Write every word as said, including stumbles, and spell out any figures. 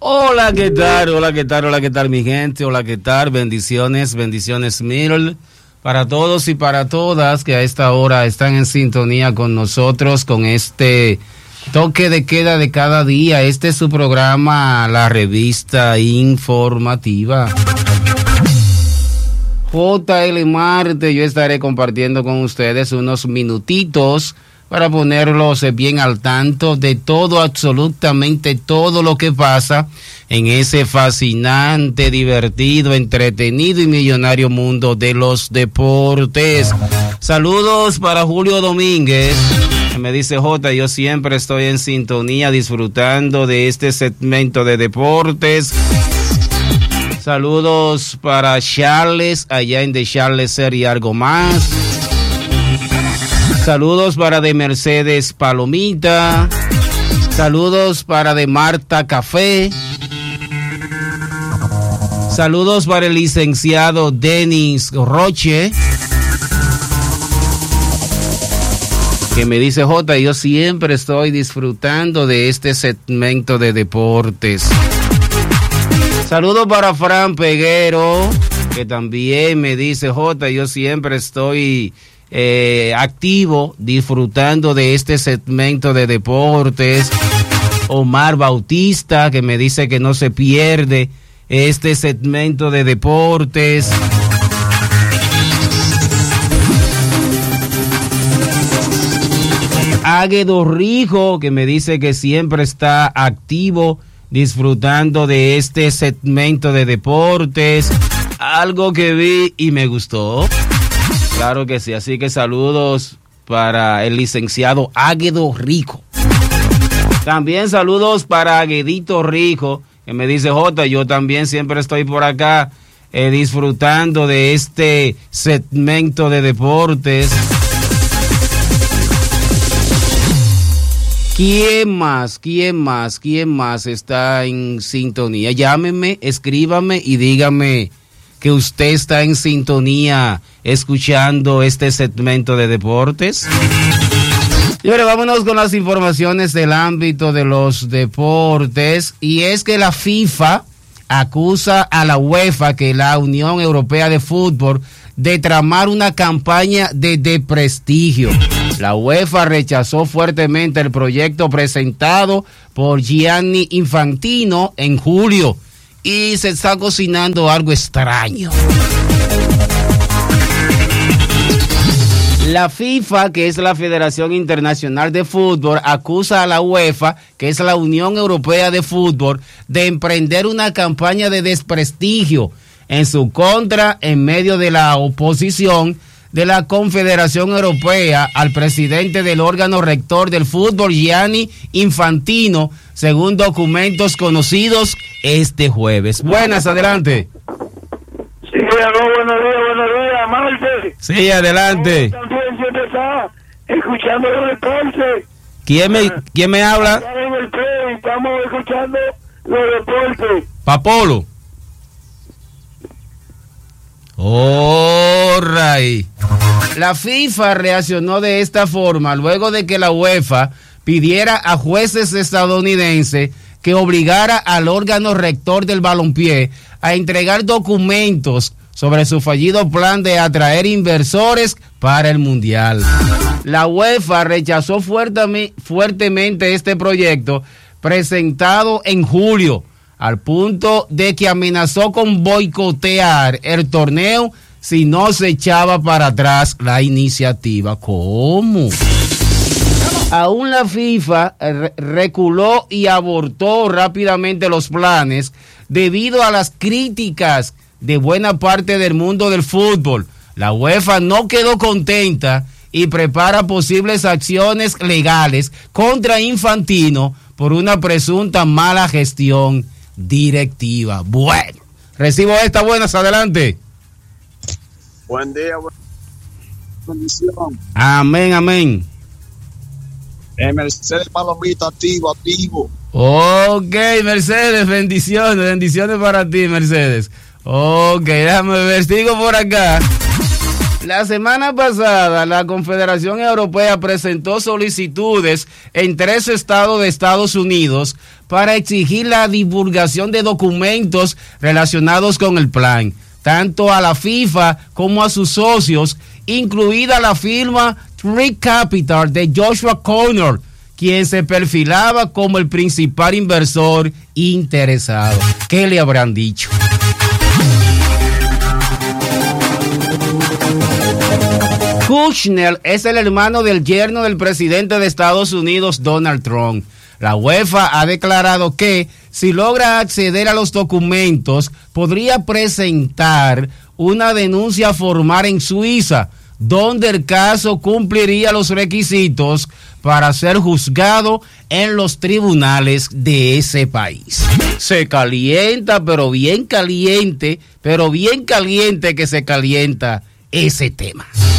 Hola, ¿qué tal? Hola, ¿qué tal? Hola, ¿qué tal, mi gente? Hola, ¿qué tal? Bendiciones, bendiciones mil para todos y para todas que a esta hora están en sintonía con nosotros con este toque de queda de cada día. Este es su programa, la revista informativa J L Marte. Yo estaré compartiendo con ustedes unos minutitos para ponerlos bien al tanto de todo, absolutamente todo lo que pasa en ese fascinante, divertido, entretenido y millonario mundo de los deportes. Saludos para Julio Domínguez, que me dice: J, yo siempre estoy en sintonía disfrutando de este segmento de deportes. Saludos para Charles, allá en de Charles y algo más. Saludos para de Mercedes Palomita. Saludos para de Marta Café. Saludos para el licenciado Denis Roche, que me dice: J, yo siempre estoy disfrutando de este segmento de deportes. Saludos para Fran Peguero, que también me dice: J, yo siempre estoy Eh, activo, disfrutando de este segmento de deportes. Omar Bautista, que me dice que no se pierde este segmento de deportes. Águedo Rijo, que me dice que siempre está activo, disfrutando de este segmento de deportes. Algo que vi y me gustó. Claro que sí, así que saludos para el licenciado Águedo Rico. También saludos para Aguedito Rico, que me dice: J, yo también siempre estoy por acá eh, disfrutando de este segmento de deportes. ¿Quién más? ¿Quién más? ¿Quién más está en sintonía? Llámeme, escríbame y dígame que usted está en sintonía escuchando este segmento de deportes. Y ahora vámonos con las informaciones del ámbito de los deportes. Y es que la FIFA acusa a la UEFA, que es la Unión Europea de Fútbol, de tramar una campaña de desprestigio. La UEFA rechazó fuertemente el proyecto presentado por Gianni Infantino en julio. Y se está cocinando algo extraño. La FIFA, que es la Federación Internacional de Fútbol, acusa a la UEFA, que es la Unión Europea de Fútbol, de emprender una campaña de desprestigio en su contra en medio de la oposición de la Confederación Europea al presidente del órgano rector del fútbol, Gianni Infantino, según documentos conocidos este jueves. Buenas, adelante. Sí, aló, buenos días, buenos días, Marte. Sí, adelante. Oh, también siempre está escuchando los deportes. ¿Quién me, ¿quién me habla? Estamos en el play, estamos escuchando los deportes. Papolo. All right. La FIFA reaccionó de esta forma luego de que la UEFA pidiera a jueces estadounidenses que obligara al órgano rector del balompié a entregar documentos sobre su fallido plan de atraer inversores para el Mundial. La UEFA rechazó fuertemente este proyecto presentado en julio, al punto de que amenazó con boicotear el torneo si no se echaba para atrás la iniciativa. ¿Cómo? Aún la FIFA reculó y abortó rápidamente los planes debido a las críticas de buena parte del mundo del fútbol. La UEFA no quedó contenta y prepara posibles acciones legales contra Infantino por una presunta mala gestión directiva. Bueno, recibo esta. Buenas, adelante. Buen día, bendición. Amén, amén. Eh, Mercedes Palomita, activo, activo. Ok, Mercedes, bendiciones, bendiciones para ti, Mercedes. Ok, déjame ver, sigo por acá. La semana pasada, la Confederación Europea presentó solicitudes en tres estados de Estados Unidos para exigir la divulgación de documentos relacionados con el plan, tanto a la FIFA como a sus socios, incluida la firma Tree Capital de Joshua Connor, quien se perfilaba como el principal inversor interesado. ¿Qué le habrán dicho? Kushner es el hermano del yerno del presidente de Estados Unidos, Donald Trump. La UEFA ha declarado que, si logra acceder a los documentos, podría presentar una denuncia formal en Suiza, donde el caso cumpliría los requisitos para ser juzgado en los tribunales de ese país. Se calienta, pero bien caliente, pero bien caliente que se calienta ese tema.